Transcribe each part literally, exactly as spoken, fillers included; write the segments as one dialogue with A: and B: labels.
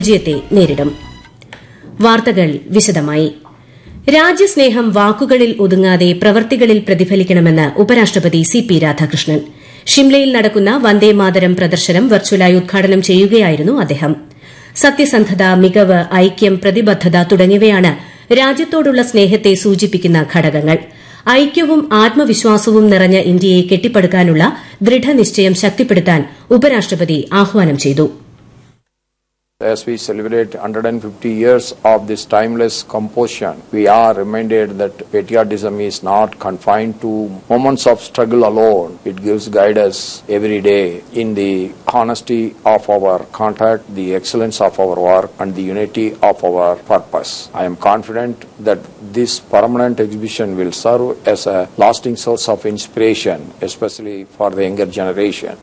A: വിജയത്തെ നേരിടും. വാർത്തകൾ വിശദമായി. രാജ്യസ്നേഹം വാക്കുകളിൽ ഒതുങ്ങാതെ പ്രവൃത്തികളിൽ പ്രതിഫലിക്കണമെന്ന് ഉപരാഷ്ട്രപതി സി പി രാധാകൃഷ്ണൻ. ഷിംലയിൽ നടക്കുന്ന വന്ദേമാതരം പ്രദർശനം വെർച്വലായി ഉദ്ഘാടനം ചെയ്യുകയായിരുന്നു അദ്ദേഹം. സത്യസന്ധത, മികവ്, ഐക്യം, പ്രതിബദ്ധത തുടങ്ങിയവയാണ് രാജ്യത്തോടുള്ള സ്നേഹത്തെ സൂചിപ്പിക്കുന്ന ഘടകങ്ങൾ. ഐക്യവും ആത്മവിശ്വാസവും നിറഞ്ഞ ഇന്ത്യയെ കെട്ടിപ്പടുക്കാനുള്ള ദൃഢനിശ്ചയം ശക്തിപ്പെടുത്താൻ ഉപരാഷ്ട്രപതി ആഹ്വാനം ചെയ്തു.
B: As we celebrate one hundred fifty years of this timeless composition, we are reminded that patriotism is not confined to moments of struggle alone. It gives guidance every day in the honesty of our conduct, the excellence of our work, and the unity of our purpose. I am confident that this permanent exhibition will serve as a lasting source of inspiration, especially for the younger generation.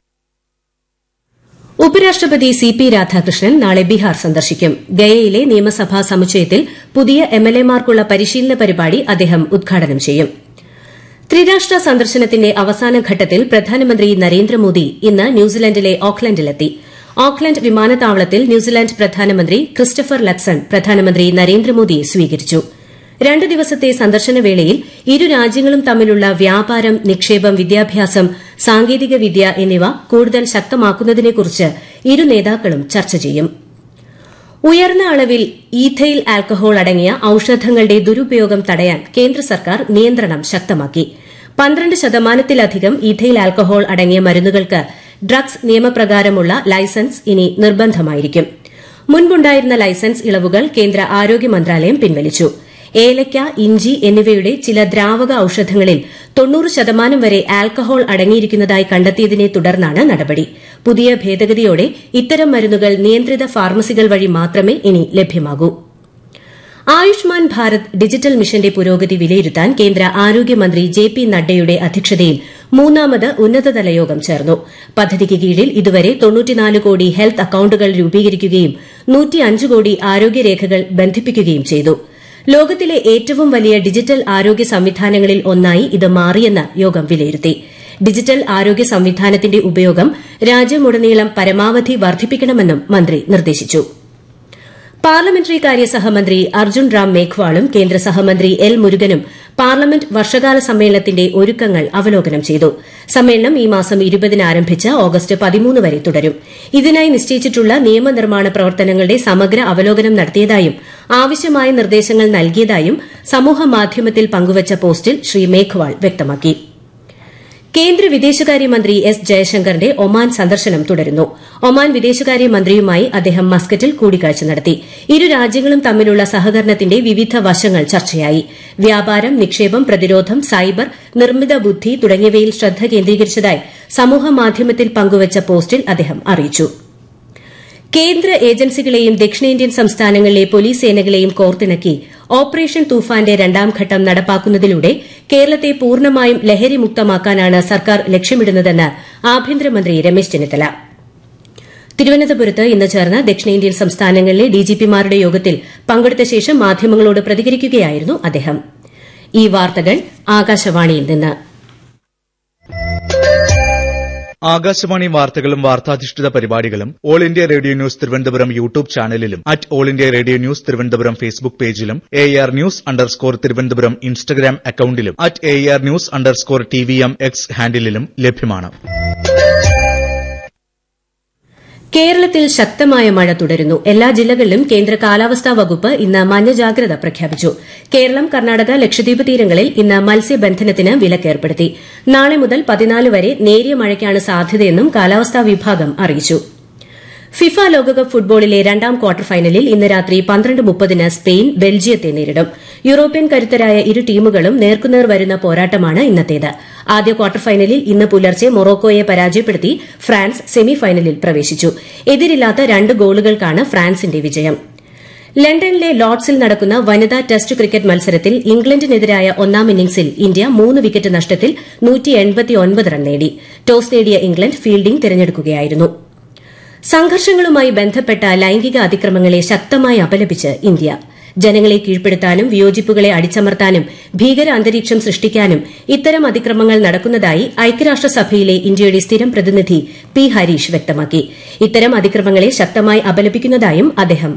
A: ഉപരാഷ്ട്രപതി C P Radhakrishnan നാളെ ബീഹാർ സന്ദർശിക്കും. ഗയയിലെ നിയമസഭാ സമുച്ചയത്തിൽ പുതിയ എംഎൽഎമാർക്കുള്ള പരിശീലന പരിപാടി അദ്ദേഹം ഉദ്ഘാടനം ചെയ്യും. ത്രിരാഷ്ട്ര സന്ദർശനത്തിന്റെ അവസാന ഘട്ടത്തിൽ പ്രധാനമന്ത്രി നരേന്ദ്രമോദി ഇന്ന് ന്യൂസിലൻഡിലെ ഓക്ലൻഡിലെത്തി. ഓക്ലൻഡ് വിമാനത്താവളത്തിൽ ന്യൂസിലൻഡ് പ്രധാനമന്ത്രി ക്രിസ്റ്റഫർ ലക്സൺ പ്രധാനമന്ത്രി നരേന്ദ്രമോദിയെ സ്വീകരിച്ചു. രണ്ട് ദിവസത്തെ സന്ദർശനവേളയിൽ ഇരു രാജ്യങ്ങളും തമ്മിലുള്ള വ്യാപാരം, നിക്ഷേപം, വിദ്യാഭ്യാസം, സാങ്കേതികവിദ്യ എന്നിവ കൂടുതൽ ശക്തമാക്കുന്നതിനെക്കുറിച്ച് ഇരു നേതാക്കളും ചർച്ച ചെയ്യും. ഉയർന്ന അളവിൽ ഈഥൈൽ ആൽക്കഹോൾ അടങ്ങിയ ഔഷധങ്ങളുടെ ദുരുപയോഗം തടയാൻ കേന്ദ്ര സർക്കാർ നിയന്ത്രണം ശക്തമാക്കി. പന്ത്രണ്ട് ശതമാനത്തിലധികം ഈഥൈൽ ആൽക്കഹോൾ അടങ്ങിയ മരുന്നുകൾക്ക് ഡ്രഗ്സ് നിയമപ്രകാരമുള്ള ലൈസൻസ് ഇനി നിർബന്ധമായിരിക്കും. മുൻപുണ്ടായിരുന്ന ലൈസൻസ് ഇളവുകൾ കേന്ദ്ര ആരോഗ്യ മന്ത്രാലയം പിൻവലിച്ചു. ഏലയ്ക്ക, ഇഞ്ചി എന്നിവയുടെ ചില ദ്രാവക ഔഷധങ്ങളിൽ തൊണ്ണൂറ് ശതമാനം വരെ ആൽക്കഹോൾ അടങ്ങിയിരിക്കുന്നതായി കണ്ടെത്തിയതിനെ തുടർന്നാണ് നടപടി. പുതിയ ഭേദഗതിയോടെ ഇത്തരം മരുന്നുകൾ നിയന്ത്രിത ഫാർമസികൾ വഴി മാത്രമേ ഇനി ലഭ്യമാകൂ. ആയുഷ്മാൻ ഭാരത് ഡിജിറ്റൽ മിഷന്റെ പുരോഗതി വിലയിരുത്താൻ കേന്ദ്ര ആരോഗ്യമന്ത്രി ജെ പി നഡ്ഡയുടെ അധ്യക്ഷതയിൽ മൂന്നാമത് ഉന്നതതല യോഗം ചേർന്നു. പദ്ധതിക്ക് കീഴിൽ ഇതുവരെ തൊണ്ണൂറ്റിനാല് കോടി ഹെൽത്ത് അക്കൌണ്ടുകൾ രൂപീകരിക്കുകയും നൂറ്റിയഞ്ച് കോടി ആരോഗ്യരേഖകൾ ബന്ധിപ്പിക്കുകയും ചെയ്തു. ലോകത്തിലെ ഏറ്റവും വലിയ ഡിജിറ്റൽ ആരോഗ്യ സംവിധാനങ്ങളിൽ ഒന്നായി ഇത് മാറിയെന്ന് യോഗം വിലയിരുത്തി. ഡിജിറ്റൽ ആരോഗ്യ സംവിധാനത്തിന്റെ ഉപയോഗം രാജ്യമുടനീളം പരമാവധി വർദ്ധിപ്പിക്കണമെന്നും മന്ത്രി നിർദ്ദേശിച്ചു. പാർലമെന്ററി കാര്യ സഹമന്ത്രി അർജുൻ റാം മേഘ്വാളും കേന്ദ്ര സഹമന്ത്രി എൽ മുരുകനും പാർലമെന്റ് വർഷകാല സമ്മേളനത്തിന്റെ ഒരുക്കങ്ങൾ അവലോകനം ചെയ്തു. സമ്മേളനം ഈ മാസം ഇരുപതിന് ആരംഭിച്ച് ഓഗസ്റ്റ് പതിമൂന്ന് വരെ തുടരും. ഇതിനായി നിശ്ചയിച്ചിട്ടുള്ള നിയമനിർമ്മാണ പ്രവർത്തനങ്ങളുടെ സമഗ്ര അവലോകനം നടത്തിയതായും ആവശ്യമായ നിർദ്ദേശങ്ങൾ നൽകിയതായും സമൂഹമാധ്യമത്തിൽ പങ്കുവച്ച പോസ്റ്റിൽ ശ്രീ മേഘ്വാൾ വ്യക്തമാക്കി. കേന്ദ്ര വിദേശകാര്യമന്ത്രി എസ് ജയശങ്കറിന്റെ ഒമാൻ സന്ദർശനം തുടരുന്നു. ഒമാൻ വിദേശകാര്യമന്ത്രിയുമായി അദ്ദേഹം മസ്കറ്റിൽ കൂടിക്കാഴ്ച നടത്തി. ഇരു രാജ്യങ്ങളും തമ്മിലുള്ള സഹകരണത്തിന്റെ വിവിധ വശങ്ങൾ ചർച്ചയായി. വ്യാപാരം, നിക്ഷേപം, പ്രതിരോധം, സൈബർ, നിർമ്മിത ബുദ്ധി തുടങ്ങിയവയിൽ ശ്രദ്ധ കേന്ദ്രീകരിച്ചതായി സമൂഹമാധ്യമത്തിൽ പങ്കുവച്ച പോസ്റ്റിൽ അദ്ദേഹം അറിയിച്ചു. കേന്ദ്ര ഏജൻസികളെയും ദക്ഷിണേന്ത്യൻ സംസ്ഥാനങ്ങളിലെ പോലീസ് സേനകളെയും കോർത്തിണക്കി ഓപ്പറേഷൻ തൂഫാന്റെ രണ്ടാം ഘട്ടം നടപ്പാക്കുന്നതിലൂടെ കേരളത്തെ പൂർണ്ണമായും ലഹരിമുക്തമാക്കാനാണ് സർക്കാർ ലക്ഷ്യമിടുന്നതെന്ന് ആഭ്യന്തരമന്ത്രി രമേശ് ചെന്നിത്തല. തിരുവനന്തപുരത്ത് ഇന്ന് ചേർന്ന ദക്ഷിണേന്ത്യൻ സംസ്ഥാനങ്ങളിലെ ഡിജിപിമാരുടെ യോഗത്തിൽ പങ്കെടുത്ത ശേഷം മാധ്യമങ്ങളോട് പ്രതികരിക്കുകയായിരുന്നു അദ്ദേഹം. ഈ വാർത്തകൾ ആകാശവാണിയിൽ നിന്ന്.
C: ആകാശവാണി വാർത്തകളും വാർത്താധിഷ്ഠിത പരിപാടികളും all India radio news Thiruvananthapuram YouTube ചാനലിലും at all India radio news Thiruvananthapuram Facebook പേജിലും A R news underscore Thiruvananthapuram Instagram അക്കൌണ്ടിലും at A R news underscore T V M X ഹാൻഡിലും ലഭ്യമാണ്.
A: കേരളത്തിൽ ശക്തമായ മഴ തുടരുന്നു. എല്ലാ ജില്ലകളിലും കേന്ദ്ര കാലാവസ്ഥാ വകുപ്പ് ഇന്ന് മഞ്ഞ ജാഗ്രത പ്രഖ്യാപിച്ചു. കേരളം, കർണാടക, ലക്ഷദ്വീപ് തീരങ്ങളിൽ ഇന്ന് മത്സ്യബന്ധനത്തിന് വിലക്കേർപ്പെടുത്തി. നാളെ മുതൽ പതിനാല് വരെ നേരിയ മഴയ്ക്കാണ് സാധ്യതയെന്നും കാലാവസ്ഥാ വിഭാഗം അറിയിച്ചു. ഫിഫ ലോകകപ്പ് ഫുട്ബോളിലെ രണ്ടാം ക്വാർട്ടർ ഫൈനലിൽ ഇന്ന് രാത്രി പന്ത്രണ്ട് മുപ്പതിന് സ്പെയിൻ ബെൽജിയത്തെ നേരിടും. യൂറോപ്യൻ കരുത്തരായ ഇരു ടീമുകളും നേർക്കുനേർ വരുന്ന പോരാട്ടമാണ് ഇന്നത്തേത്. ആദ്യ ക്വാർട്ടർ ഫൈനലിൽ ഇന്ന് പുലർച്ചെ മൊറോക്കോയെ പരാജയപ്പെടുത്തി ഫ്രാൻസ് സെമിഫൈനലിൽ പ്രവേശിച്ചു. എതിരില്ലാത്ത രണ്ട് ഗോളുകൾക്കാണ് ഫ്രാൻസിന്റെ വിജയം. ലണ്ടനിലെ ലോർഡ്സിൽ നടക്കുന്ന വനിതാ ടെസ്റ്റ് ക്രിക്കറ്റ് മത്സരത്തിൽ ഇംഗ്ലണ്ടിനെതിരായ ഒന്നാം ഇന്നിംഗ്സിൽ ഇന്ത്യ മൂന്ന് വിക്കറ്റ് നഷ്ടത്തിൽ റൺ നേടി. ടോസ് നേടിയ ഇംഗ്ലണ്ട് ഫീൽഡിംഗ് തിരഞ്ഞെടുക്കുകയായിരുന്നു. സംഘർഷങ്ങളുമായി ബന്ധപ്പെട്ട ലൈംഗിക അതിക്രമങ്ങളെ ശക്തമായി അപലപിച്ച് ഇന്ത്യ. ജനങ്ങളെ കീഴ്പ്പെടുത്താനും വിയോജിപ്പുകളെ അടിച്ചമർത്താനും ഭീകര അന്തരീക്ഷം സൃഷ്ടിക്കാനും ഇത്തരം അതിക്രമങ്ങൾ നടക്കുന്നതായി ഐക്യരാഷ്ട്രസഭയിലെ ഇന്ത്യയുടെ സ്ഥിരം പ്രതിനിധി പി ഹരീഷ് വ്യക്തമാക്കി. ഇത്തരം അതിക്രമങ്ങളെ ശക്തമായി അപലപിക്കുന്നതായും അദ്ദേഹം